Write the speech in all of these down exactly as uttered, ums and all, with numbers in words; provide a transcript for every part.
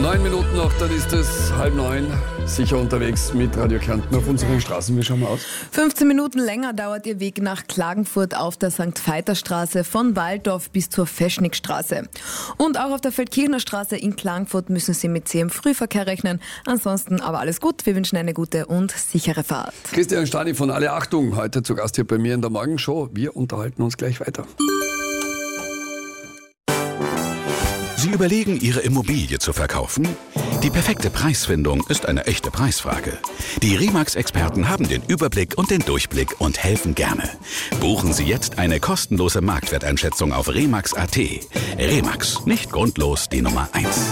Neun Minuten noch, dann ist es halb neun. Sicher unterwegs mit Radio Kärnten auf unseren Straßen. Wie schauen wir aus? fünfzehn Minuten länger dauert Ihr Weg nach Klagenfurt auf der Sankt Veiter Straße von Waldorf bis zur Feschnickstraße. Und auch auf der Feldkirchner Straße in Klagenfurt müssen Sie mit zähem Frühverkehr rechnen. Ansonsten aber alles gut. Wir wünschen eine gute und sichere Fahrt. Christian Stani von Alle Achtung, heute zu Gast hier bei mir in der Morgenshow. Wir unterhalten uns gleich weiter. Sie überlegen, Ihre Immobilie zu verkaufen? Die perfekte Preisfindung ist eine echte Preisfrage. Die Remax-Experten haben den Überblick und den Durchblick und helfen gerne. Buchen Sie jetzt eine kostenlose Marktwerteinschätzung auf remax punkt at. Remax, nicht grundlos die Nummer eins.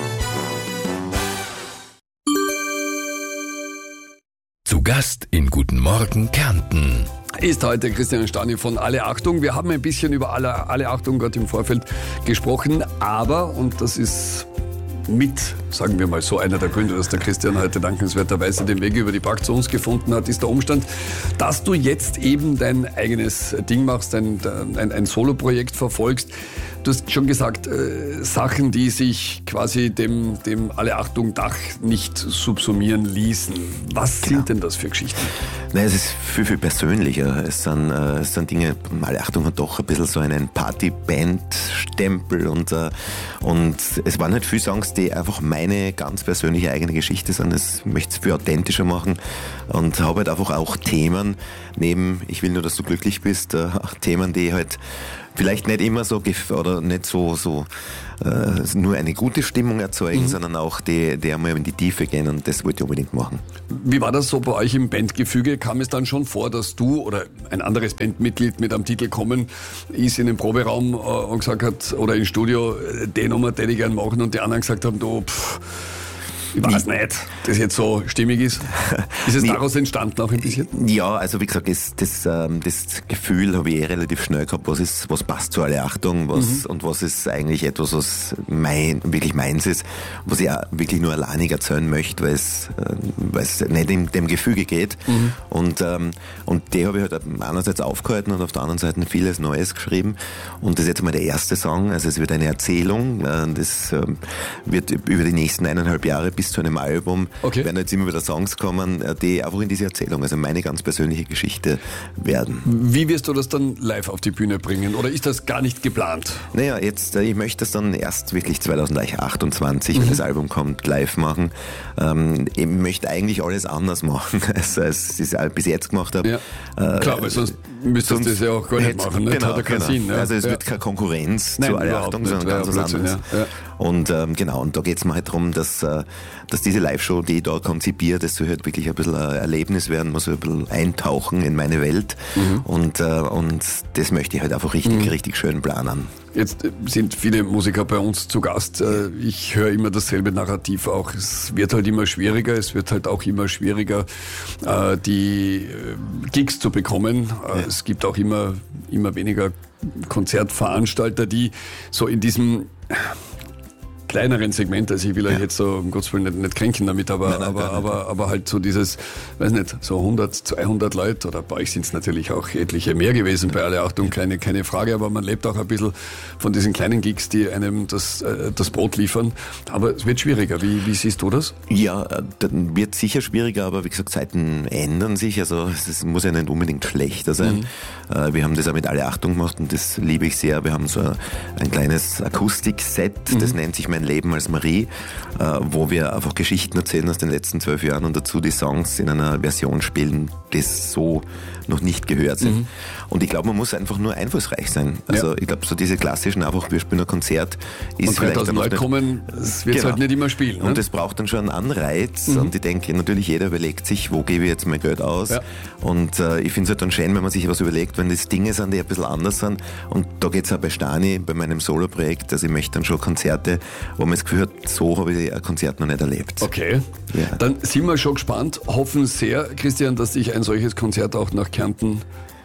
Zu Gast in Guten Morgen Kärnten. Ist heute Christian Stani von Alle Achtung. Wir haben ein bisschen über Alle, Alle Achtung gerade im Vorfeld gesprochen, aber, und das ist mit, sagen wir mal so, einer der Gründe, dass der Christian heute dankenswerterweise den Weg über die Park zu uns gefunden hat, ist der Umstand, dass du jetzt eben dein eigenes Ding machst, ein, ein, ein Soloprojekt verfolgst. Du hast schon gesagt, äh, Sachen, die sich quasi dem, dem Alle-Achtung-Dach nicht subsumieren ließen. Was genau. sind denn das für Geschichten? Nein, es ist viel, viel persönlicher. Es sind, äh, es sind Dinge, Alle-Achtung hat doch ein bisschen so einen Party-Band-Stempel und, äh, und es waren halt viele Songs, die einfach meine ganz persönliche eigene Geschichte sind. Das möchte ich viel authentischer machen und habe halt einfach auch Themen neben Ich will nur, dass du glücklich bist, äh, Themen, die halt vielleicht nicht immer so oder nicht so so äh, nur eine gute Stimmung erzeugen, mhm. sondern auch die, die einmal in die Tiefe gehen, und das wollte ich unbedingt machen. Wie war das so bei euch im Bandgefüge? Kam es dann schon vor, dass du oder ein anderes Bandmitglied mit einem Titel kommen ist in den Proberaum äh, und gesagt hat, oder ins Studio, den Nummer hätte ich gerne machen, und die anderen gesagt haben, du, pff, ich weiß nicht, das jetzt so stimmig ist. Ist es daraus entstanden auch ein bisschen? Ja, also wie gesagt, das, das, ähm, das Gefühl habe ich eh relativ schnell gehabt, was ist, was passt zu Alle Achtung, was, mhm. und was ist eigentlich etwas, was mein, wirklich meins ist, was ich auch wirklich nur alleinig erzählen möchte, weil es, äh, weil es nicht in dem Gefüge geht. Mhm. Und, ähm, und die habe ich halt einerseits aufgehalten und auf der anderen Seite vieles Neues geschrieben. Und das ist jetzt mal der erste Song, also es wird eine Erzählung, äh, das äh, wird über die nächsten eineinhalb Jahre bis zu einem Album, okay. werden jetzt immer wieder Songs kommen, die einfach in diese Erzählung, also meine ganz persönliche Geschichte werden. Wie wirst du das dann live auf die Bühne bringen, oder ist das gar nicht geplant? Naja, jetzt, ich möchte das dann erst wirklich zweitausendachtundzwanzig, mhm. wenn das Album kommt, live machen. Ähm, ich möchte eigentlich alles anders machen, als, als ich es bis jetzt gemacht habe. Ja. Äh, Klar, weil sonst müsstest du das ja auch gar nicht machen. Ne? Genau, hat ja keinen genau. Sinn. Ja. Also es ja. wird keine Konkurrenz Nein, zu Alle Achtung, sondern ganz was anderes. Ja. Ja. Und ähm, genau, und da geht es mir halt darum, dass, äh, dass diese Live-Show, die ich da konzipiere, das soll halt wirklich ein bisschen ein Erlebnis werden, muss ein bisschen eintauchen in meine Welt. Mhm. Und, äh, und das möchte ich halt einfach richtig, mhm. richtig schön planen. Jetzt sind viele Musiker bei uns zu Gast. Ich höre immer dasselbe Narrativ auch. Es wird halt immer schwieriger, es wird halt auch immer schwieriger, die Gigs zu bekommen. Ja. Es gibt auch immer, immer weniger Konzertveranstalter, die so in diesem kleineren Segment, also ich will ja. euch jetzt so um Gottes Willen nicht, nicht kränken damit, aber, nein, nein, aber, nein, nein. aber, aber halt so dieses, weiß nicht, so hundert, zweihundert Leute, oder bei euch sind es natürlich auch etliche mehr gewesen, bei Alle Achtung, keine, keine Frage, aber man lebt auch ein bisschen von diesen kleinen Gigs, die einem das, äh, das Brot liefern, aber es wird schwieriger. Wie, wie siehst du das? Ja, dann wird sicher schwieriger, aber wie gesagt, Zeiten ändern sich, also es muss ja nicht unbedingt schlechter sein. Mhm. Wir haben das auch mit Alle Achtung gemacht und das liebe ich sehr. Wir haben so ein kleines Akustikset, mhm. das nennt sich Mein Leben als Marie, äh, wo wir einfach Geschichten erzählen aus den letzten zwölf Jahren und dazu die Songs in einer Version spielen, die so noch nicht gehört sind. Mhm. Und ich glaube, man muss einfach nur einflussreich sein. Also ja. ich glaube, so diese klassischen einfach, wir spielen ein Konzert, ist und vielleicht einfach Leute kommen, das wird genau. halt nicht immer spielen. Und ne? das braucht dann schon einen Anreiz. Mhm. Und ich denke, natürlich jeder überlegt sich, wo gebe ich jetzt mein Geld aus? Ja. Und äh, ich finde es halt dann schön, wenn man sich was überlegt, wenn das Dinge sind, die ein bisschen anders sind. Und da geht es auch bei Stani, bei meinem Solo-Projekt, also ich möchte dann schon Konzerte, wo man das Gefühl hat, so habe ich ein Konzert noch nicht erlebt. Okay, ja. Dann sind wir schon gespannt, hoffen sehr, Christian, dass dich ein solches Konzert auch nach Kärnten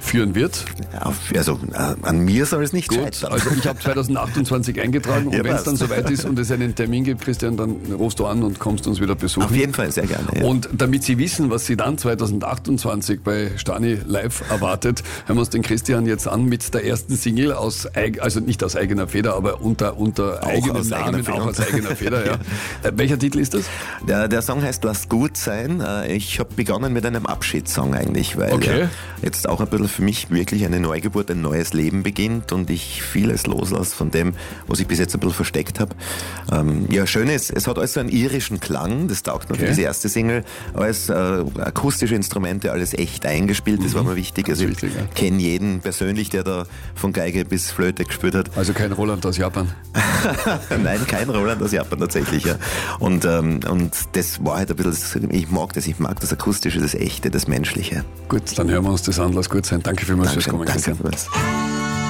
führen wird. Auf, also äh, an mir soll es nicht Gut, scheitern. also ich habe zwanzig achtundzwanzig eingetragen und Ja, wenn es passt. dann soweit ist und es einen Termin gibt, Christian, dann rufst du an und kommst uns wieder besuchen. Auf jeden Fall, sehr gerne. Ja. Und damit Sie wissen, was Sie dann zwanzig achtundzwanzig bei Stani live erwartet, hören wir uns den Christian jetzt an mit der ersten Single aus, eig- also nicht aus eigener Feder, aber unter, unter eigenem aus eigener Namen, Feder. auch aus eigener Feder. Ja. Äh, welcher Titel ist das? Der, der Song heißt Lass gut sein. Äh, Ich habe begonnen mit einem Abschiedssong eigentlich, weil Okay. ja jetzt auch ein bisschen für mich wirklich eine Neugeburt, ein neues Leben beginnt und ich vieles loslasse von dem, was ich bis jetzt ein bisschen versteckt habe. Ähm, ja, schön ist, es hat alles so einen irischen Klang, das taugt mir Okay. für diese erste Single, alles äh, akustische Instrumente, alles echt eingespielt, das war mir wichtig. Also ich wichtig, ja. kenne jeden persönlich, der da von Geige bis Flöte gespielt hat. Also kein Roland aus Japan. Nein, kein Roland aus Japan tatsächlich, ja. Und, ähm, und das war halt ein bisschen, das, ich mag das, ich mag das Akustische, das Echte, das Menschliche. Gut, dann hören wir uns das an. Lass gut sein. Danke vielmals fürs Dankeschön, Kommen, danke Christian. für das.